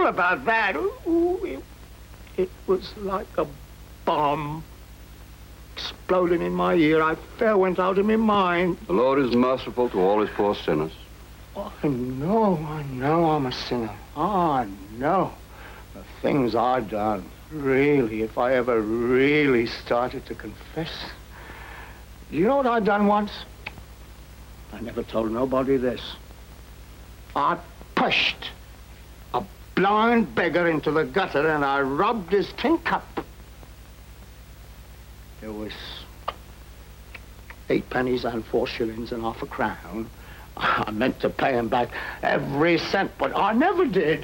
about that. Ooh, it was like a bomb exploding in my ear. I fair went out of my mind. The Lord is merciful to all his poor sinners. Oh, I know I'm a sinner. I know the things I've done. Really, if I ever really started to confess. You know what I've done once? I never told nobody this. I pushed a blind beggar into the gutter and I robbed his tin cup. There was 8 pennies and 4 shillings and half a crown. I meant to pay him back every cent, but I never did.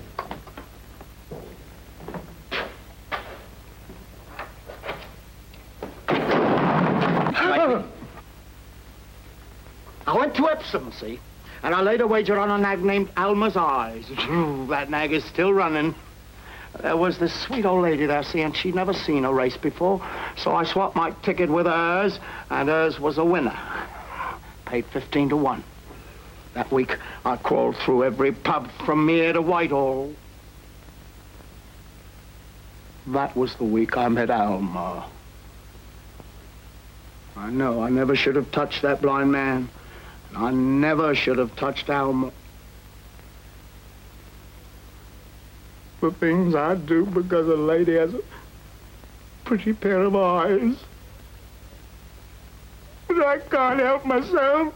I went to Epsom, see, and I laid a wager on a nag named Alma's Eyes. That nag is still running. There was this sweet old lady there, see, and she'd never seen a race before, so I swapped my ticket with hers, and hers was a winner. Paid 15 to 1. That week, I crawled through every pub from here to Whitehall. That was the week I met Alma. I know, I never should have touched that blind man. I never should have touched Alma. The things I do because a lady has a pretty pair of eyes. But I can't help myself.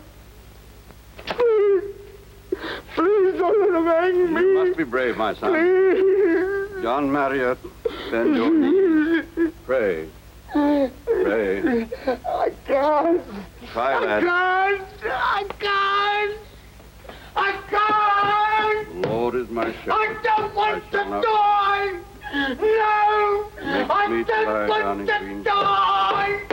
Please don't let him hang me. You must be brave, my son. Please. John Marriott, bend your knees. Pray. Pray. I can't. Try, lad. I can't. The Lord is my shepherd. I don't want to not... die. No. Makes I me to don't lie down want in to green die.